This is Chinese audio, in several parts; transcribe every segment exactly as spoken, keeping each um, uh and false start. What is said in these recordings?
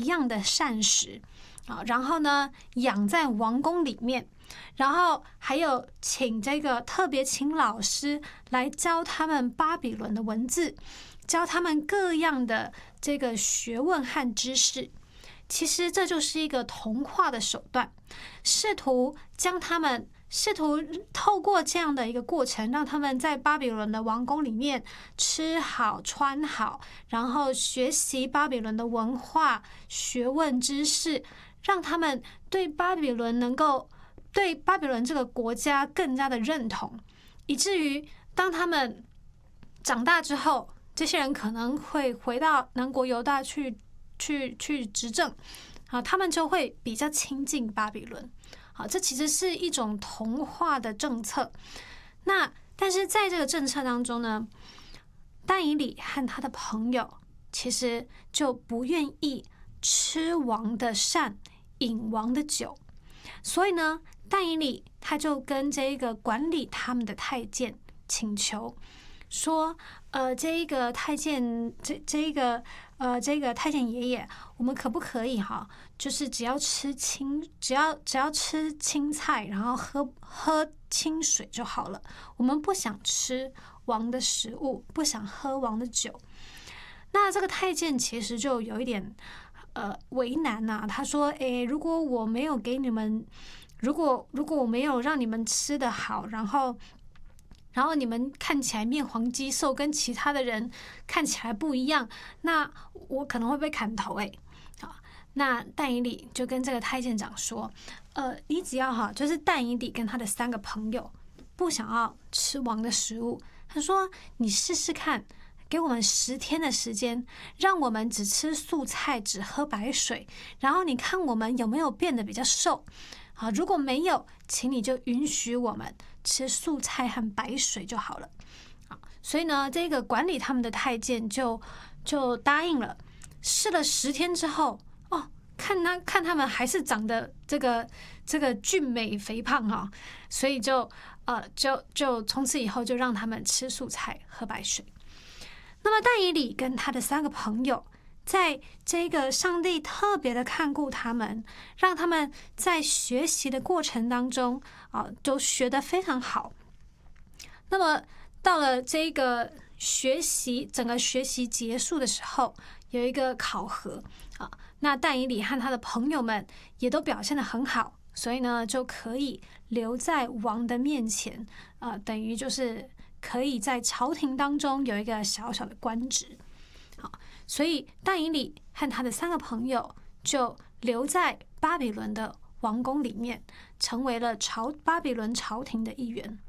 样的膳食啊，然后呢养在王宫里面，然后还有请这个特别请老师来教他们巴比伦的文字，教他们各样的这个学问和知识。其实这就是一个同化的手段，试图将他们试图透过这样的一个过程，让他们在巴比伦的王宫里面吃好穿好，然后学习巴比伦的文化、学问、知识，让他们对巴比伦能够对巴比伦这个国家更加的认同，以至于当他们长大之后，这些人可能会回到南国犹大去去去执政啊，他们就会比较亲近巴比伦。好，这其实是一种同化的政策。那但是在这个政策当中呢，但以理和他的朋友其实就不愿意吃王的膳，饮王的酒，所以呢，但以理他就跟这个管理他们的太监请求说，呃，这一个太监，这这一个呃，这个太监爷爷，我们可不可以哈，就是只要吃青，只要只要吃青菜，然后喝喝清水就好了。我们不想吃王的食物，不想喝王的酒。那这个太监其实就有一点呃为难呐、啊，他说：“诶，如果我没有给你们，如果如果我没有让你们吃得好，然后。”然后你们看起来面黄肌瘦，跟其他的人看起来不一样，那我可能会被砍头哎。好，那但以理就跟这个太监长说，呃，你只要哈，就是但以理跟他的三个朋友不想要吃王的食物，他说你试试看，给我们十天的时间，让我们只吃素菜，只喝白水，然后你看我们有没有变得比较瘦。好，如果没有，请你就允许我们吃素菜和白水就好了。好，所以呢，这个管理他们的太监就就答应了。试了十天之后，哦，看他看他们还是长得这个这个俊美肥胖哈、哦，所以就呃就就从此以后就让他们吃素菜喝白水。那么但以理跟他的三个朋友，在这个上帝特别的看顾他们，让他们在学习的过程当中啊，都学得非常好。那么到了这个学习整个学习结束的时候，有一个考核啊，那但以理和他的朋友们也都表现得很好，所以呢就可以留在王的面前啊，等于就是可以在朝廷当中有一个小小的官职。好，所以但以理和他的三个朋友就留在巴比伦的王宫里面，成为了朝巴比伦朝廷的一员。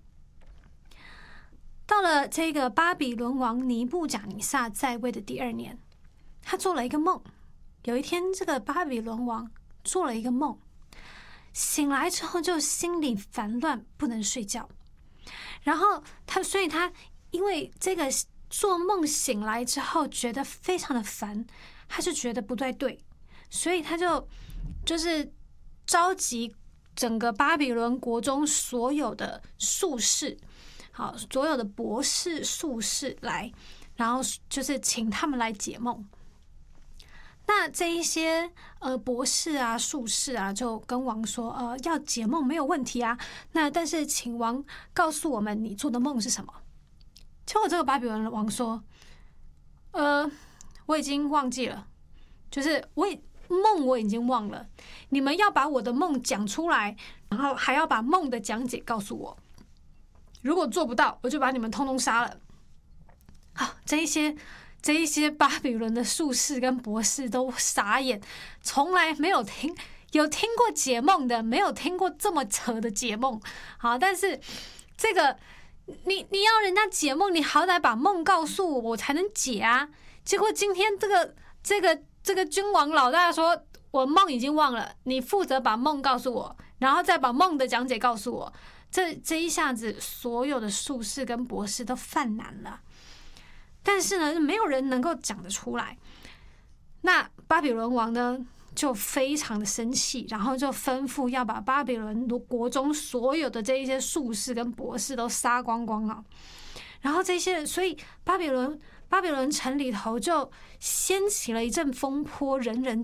到了这个巴比伦王尼布甲尼撒在位的第二年，他做了一个梦。有一天，这个巴比伦王做了一个梦，醒来之后就心里烦乱，不能睡觉。然后他，所以他因为这个做梦醒来之后觉得非常的烦，他就觉得不对对，所以他就就是召集整个巴比伦国中所有的术士，好，所有的博士、术士来，然后就是请他们来解梦。那这一些呃博士啊、术士啊，就跟王说，呃，要解梦没有问题啊，那但是请王告诉我们你做的梦是什么。结果这个巴比伦王说，呃，我已经忘记了，就是我梦我已经忘了，你们要把我的梦讲出来，然后还要把梦的讲解告诉我。如果做不到，我就把你们通通杀了。好，这一些这一些巴比伦的术士跟博士都傻眼，从来没有听有听过解梦的，没有听过这么扯的解梦。好，但是这个你你要人家解梦，你好歹把梦告诉我，我才能解啊。结果今天这个这个这个君王老大说，我梦已经忘了，你负责把梦告诉我，然后再把梦的讲解告诉我。这这一下子，所有的术士跟博士都犯难了。但是呢，没有人能够讲得出来。那巴比伦王呢，就非常的生气，然后就吩咐要把巴比伦国中所有的这一些术士跟博士都杀光光啊。然后这些人，所以巴比伦巴比伦城里头就掀起了一阵风波，人人